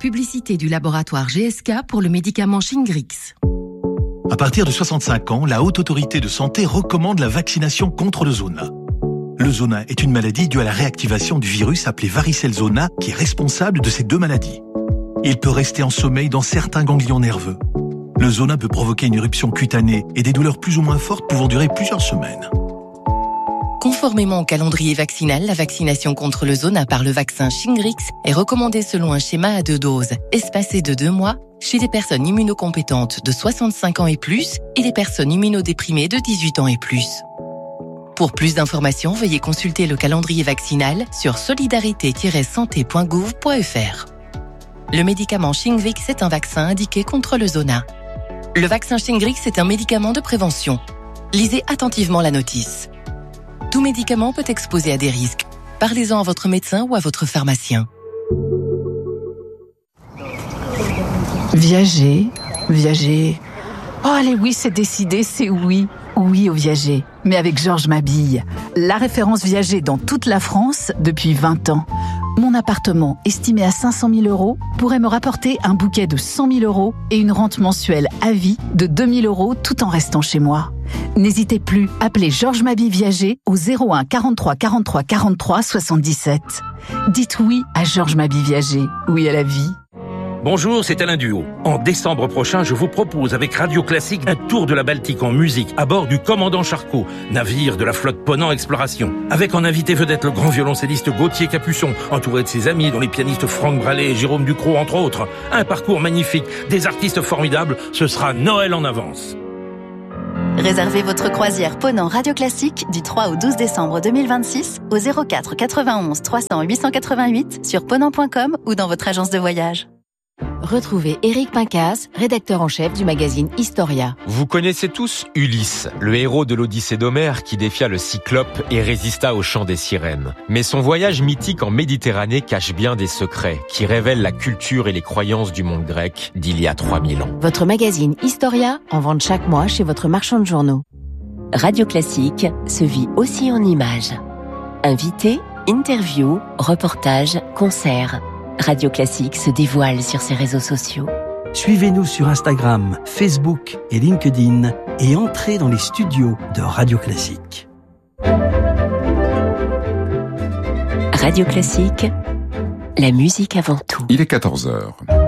Publicité du laboratoire GSK pour le médicament Shingrix. À partir de 65 ans, la Haute Autorité de Santé recommande la vaccination contre le zona. Le zona est une maladie due à la réactivation du virus appelé varicelle zona qui est responsable de ces deux maladies. Il peut rester en sommeil dans certains ganglions nerveux. Le zona peut provoquer une éruption cutanée et des douleurs plus ou moins fortes pouvant durer plusieurs semaines. Conformément au calendrier vaccinal, la vaccination contre le zona par le vaccin Shingrix est recommandée selon un schéma à 2 doses, espacé de 2 mois, chez les personnes immunocompétentes de 65 ans et plus et les personnes immunodéprimées de 18 ans et plus. Pour plus d'informations, veuillez consulter le calendrier vaccinal sur solidarité-santé.gouv.fr. Le médicament Shingrix est un vaccin indiqué contre le zona. Le vaccin Shingrix est un médicament de prévention. Lisez attentivement la notice. Tout médicament peut exposer à des risques. Parlez-en à votre médecin ou à votre pharmacien. Viager. Oh allez, oui, c'est décidé, c'est oui. Oui au Viager, mais avec Georges Mabille. La référence Viager dans toute la France depuis 20 ans. Mon appartement, estimé à 500 000 € pourrait me rapporter un bouquet de 100 000 € et une rente mensuelle à vie de 2 000 € tout en restant chez moi. N'hésitez plus, appelez Georges Mabille Viager au 01 43 43 43 77. Dites oui à Georges Mabille Viager, oui à la vie. Bonjour, c'est Alain Duhaut. En décembre prochain, je vous propose avec Radio Classique un tour de la Baltique en musique à bord du Commandant Charcot, navire de la flotte Ponant Exploration. Avec en invité vedette le grand violoncelliste Gauthier Capuçon, entouré de ses amis dont les pianistes Franck Brallet et Jérôme Ducrot entre autres. Un parcours magnifique, des artistes formidables, ce sera Noël en avance. Réservez votre croisière Ponant Radio Classique du 3 au 12 décembre 2026 au 04 91 300 888 sur ponant.com ou dans votre agence de voyage. Retrouvez Éric Pincas, rédacteur en chef du magazine Historia. Vous connaissez tous Ulysse, le héros de l'Odyssée d'Homère qui défia le Cyclope et résista au chant des sirènes. Mais son voyage mythique en Méditerranée cache bien des secrets qui révèlent la culture et les croyances du monde grec d'il y a 3000 ans. Votre magazine Historia, en vente chaque mois chez votre marchand de journaux. Radio Classique se vit aussi en images. Invités, interviews, reportages, concerts. Radio Classique se dévoile sur ses réseaux sociaux. Suivez-nous sur Instagram, Facebook et LinkedIn et entrez dans les studios de Radio Classique. Radio Classique, la musique avant tout. Il est 14h.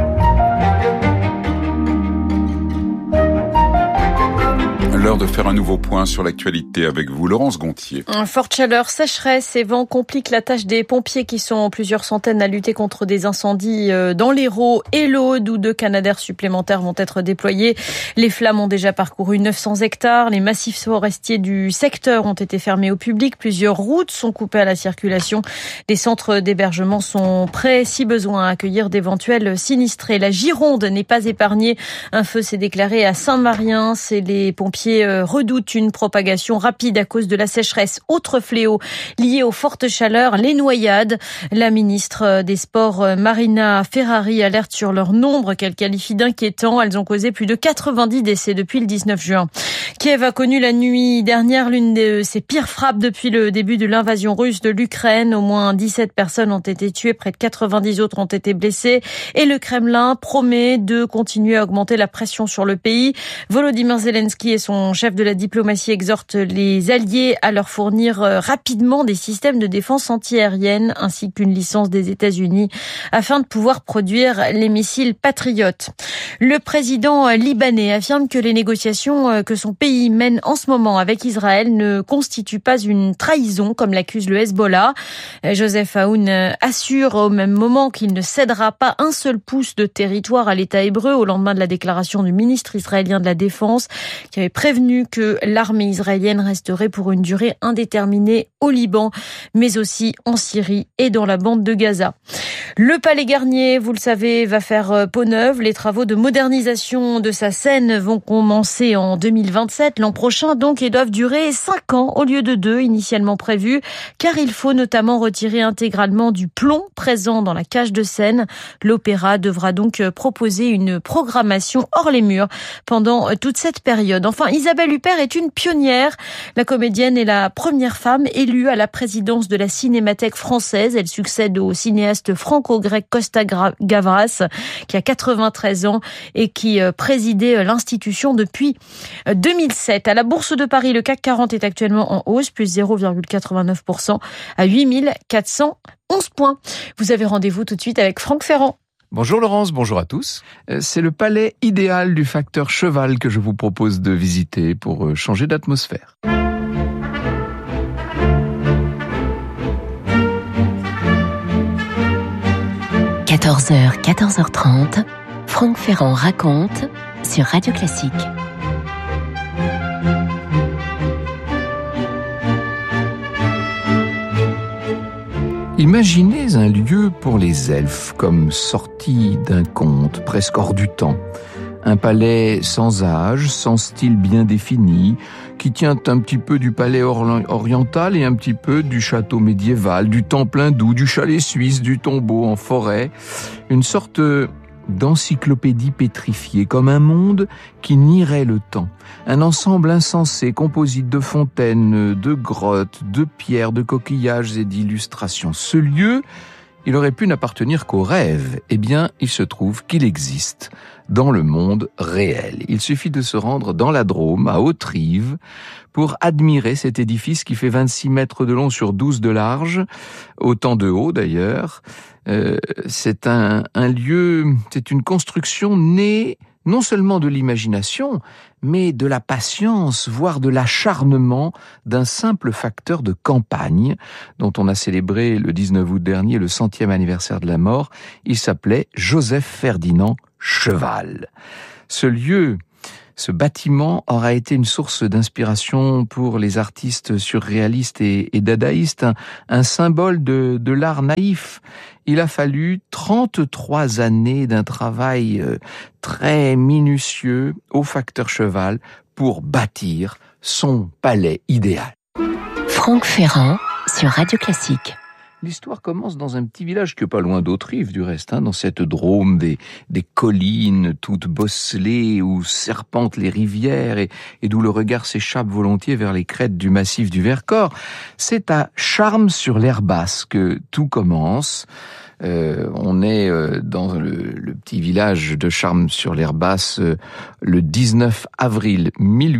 L'heure de faire un nouveau point sur l'actualité avec vous, Laurence Gontier. Forte chaleur, sécheresse et vent compliquent la tâche des pompiers qui sont plusieurs centaines à lutter contre des incendies dans l'Hérault et l'Aude où 2 Canadair supplémentaires vont être déployés. Les flammes ont déjà parcouru 900 hectares. Les massifs forestiers du secteur ont été fermés au public. Plusieurs routes sont coupées à la circulation. Des centres d'hébergement sont prêts, si besoin, à accueillir d'éventuels sinistrés. La Gironde n'est pas épargnée. Un feu s'est déclaré à Saint-Marien. C'est les pompiers redoutent une propagation rapide à cause de la sécheresse. Autre fléau lié aux fortes chaleurs, les noyades. La ministre des Sports, Marina Ferrari, alerte sur leur nombre qu'elle qualifie d'inquiétant. Elles ont causé plus de 90 décès depuis le 19 juin. Kiev a connu la nuit dernière l'une de ses pires frappes depuis le début de l'invasion russe de l'Ukraine. Au moins 17 personnes ont été tuées, près de 90 autres ont été blessées. Et le Kremlin promet de continuer à augmenter la pression sur le pays. Volodymyr Zelensky et son chef de la diplomatie exhorte les alliés à leur fournir rapidement des systèmes de défense antiaérienne ainsi qu'une licence des États-Unis afin de pouvoir produire les missiles patriotes. Le président libanais affirme que les négociations que son pays mène en ce moment avec Israël ne constituent pas une trahison comme l'accuse le Hezbollah. Joseph Aoun assure au même moment qu'il ne cédera pas un seul pouce de territoire à l'État hébreu au lendemain de la déclaration du ministre israélien de la Défense qui avait prévenu que l'armée israélienne resterait pour une durée indéterminée au Liban, mais aussi en Syrie et dans la bande de Gaza. Le Palais Garnier, vous le savez, va faire peau neuve. Les travaux de modernisation de sa scène vont commencer en 2027, l'an prochain donc, et doivent durer 5 ans au lieu de 2 initialement prévus, car il faut notamment retirer intégralement du plomb présent dans la cage de scène. L'opéra devra donc proposer une programmation hors les murs pendant toute cette période. Enfin, Isabelle Huppert est une pionnière. La comédienne est la première femme élue à la présidence de la Cinémathèque française. Elle succède au cinéaste franco-grec Costa Gavras, qui a 93 ans et qui présidait l'institution depuis 2007. À la Bourse de Paris, le CAC 40 est actuellement en hausse, plus 0,89% à 8411 points. Vous avez rendez-vous tout de suite avec Franck Ferrand. Bonjour Laurence, bonjour à tous. C'est le palais idéal du facteur cheval que je vous propose de visiter pour changer d'atmosphère. – 14h, 14h30, Franck Ferrand raconte sur Radio Classique. Imaginez un lieu pour les elfes, comme sorti d'un conte, presque hors du temps. Un palais sans âge, sans style bien défini, qui tient un petit peu du palais oriental et un petit peu du château médiéval, du temple hindou, du chalet suisse, du tombeau en forêt. Une sorte d'encyclopédie pétrifiée, comme un monde qui nierait le temps. Un ensemble insensé, composite de fontaines, de grottes, de pierres, de coquillages et d'illustrations. Ce lieu, il aurait pu n'appartenir qu'au rêve. Eh bien, il se trouve qu'il existe dans le monde réel. Il suffit de se rendre dans la Drôme, à Hauterive, pour admirer cet édifice qui fait 26 mètres de long sur 12 de large, autant de haut d'ailleurs. C'est un lieu, c'est une construction née non seulement de l'imagination, mais de la patience, voire de l'acharnement d'un simple facteur de campagne, dont on a célébré le 19 août dernier le 100e anniversaire de la mort. Il s'appelait Joseph Ferdinand Cheval. Ce lieu, ce bâtiment aura été une source d'inspiration pour les artistes surréalistes et dadaïstes, un symbole de l'art naïf. Il a fallu 33 années d'un travail très minutieux au facteur cheval pour bâtir son palais idéal. Franck Ferrand sur Radio Classique. L'histoire commence dans un petit village qui est pas loin d'Hauterive du reste, dans cette Drôme des collines toutes bosselées où serpentent les rivières et d'où le regard s'échappe volontiers vers les crêtes du massif du Vercors. C'est à Charmes-sur-l'Herbasse que tout commence. On est dans le petit village de Charmes-sur-l'Herbasse le 19 avril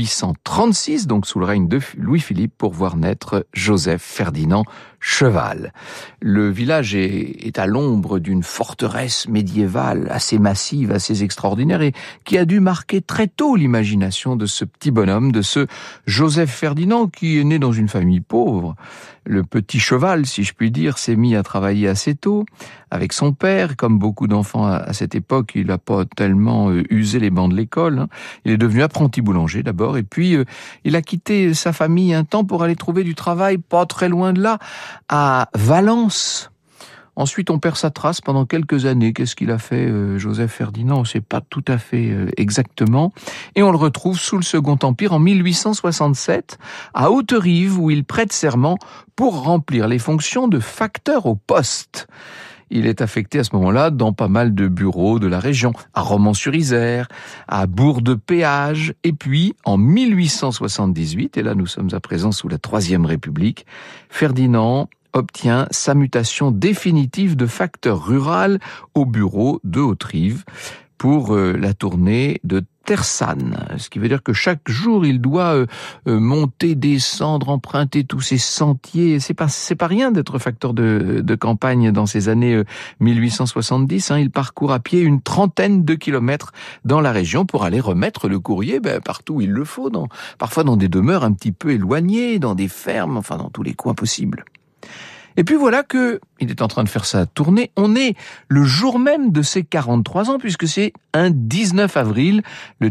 1836, donc sous le règne de Louis-Philippe, pour voir naître Joseph Ferdinand Cheval. Le village est à l'ombre d'une forteresse médiévale assez massive, assez extraordinaire et qui a dû marquer très tôt l'imagination de ce petit bonhomme, de ce Joseph Ferdinand qui est né dans une famille pauvre. Le petit Cheval, si je puis dire, s'est mis à travailler assez tôt avec son père. Comme beaucoup d'enfants à cette époque, il n'a pas tellement usé les bancs de l'école. Il est devenu apprenti boulanger d'abord et puis il a quitté sa famille un temps pour aller trouver du travail pas très loin de là, à Valence. Ensuite, on perd sa trace pendant quelques années. Qu'est-ce qu'il a fait, Joseph Ferdinand? On ne sait pas tout à fait exactement. Et on le retrouve sous le Second Empire en 1867 à Hauterive, où il prête serment pour remplir les fonctions de facteur au poste. Il est affecté à ce moment-là dans pas mal de bureaux de la région, à Romans-sur-Isère, à Bourg-de-Péage, et puis en 1878, et là nous sommes à présent sous la Troisième République, Ferdinand obtient sa mutation définitive de facteur rural au bureau de Hauterive pour la tournée de Tersanne. Ce qui veut dire que chaque jour, il doit monter, descendre, emprunter tous ces sentiers. C'est pas rien d'être facteur de campagne dans ces années 1870. Il parcourt à pied une trentaine de kilomètres dans la région pour aller remettre le courrier partout où il le faut, parfois dans des demeures un petit peu éloignées, dans des fermes, enfin dans tous les coins possibles. Et puis voilà que il est en train de faire sa tournée. On est le jour même de ses 43 ans, puisque c'est le 19 avril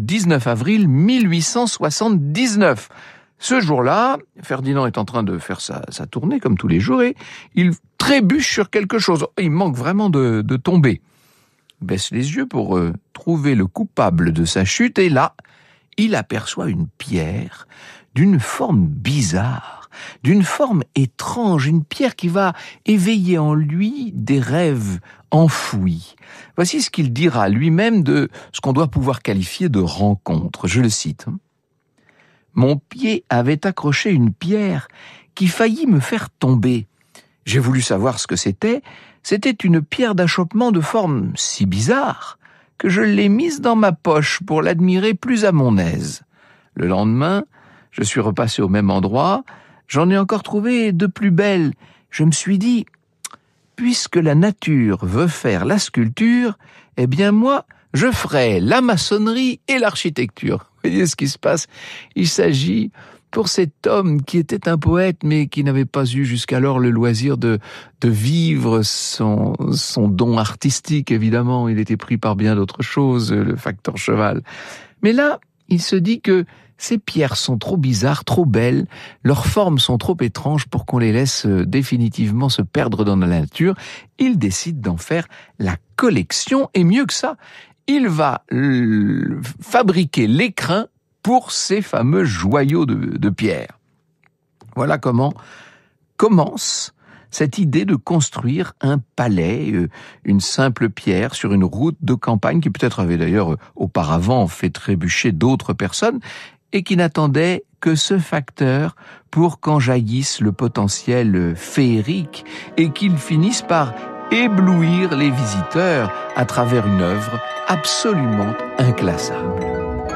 1879. Ce jour-là, Ferdinand est en train de faire sa tournée, comme tous les jours, et il trébuche sur quelque chose. Il manque vraiment de tomber. Il baisse les yeux pour trouver le coupable de sa chute, et là, il aperçoit une pierre d'une forme bizarre, d'une forme étrange, une pierre qui va éveiller en lui des rêves enfouis. Voici ce qu'il dira lui-même de ce qu'on doit pouvoir qualifier de rencontre. Je le cite. mon pied avait accroché une pierre qui faillit me faire tomber. J'ai voulu savoir ce que c'était. C'était une pierre d'achoppement de forme si bizarre que je l'ai mise dans ma poche pour l'admirer plus à mon aise. Le lendemain, je suis repassé au même endroit. J'en ai encore trouvé de plus belles. Je me suis dit, puisque la nature veut faire la sculpture, eh bien moi, je ferai la maçonnerie et l'architecture. Vous voyez ce qui se passe? Il s'agit, pour cet homme qui était un poète, mais qui n'avait pas eu jusqu'alors le loisir de vivre son don artistique, évidemment. Il était pris par bien d'autres choses, le facteur cheval. Mais là, il se dit que ces pierres sont trop bizarres, trop belles, leurs formes sont trop étranges pour qu'on les laisse définitivement se perdre dans la nature. Il décide d'en faire la collection, et mieux que ça, il va fabriquer l'écrin pour ces fameux joyaux de pierre. Voilà comment commence cette idée de construire un palais, une simple pierre sur une route de campagne qui peut-être avait d'ailleurs auparavant fait trébucher d'autres personnes et qui n'attendait que ce facteur pour qu'en jaillisse le potentiel féerique et qu'il finisse par éblouir les visiteurs à travers une œuvre absolument inclassable.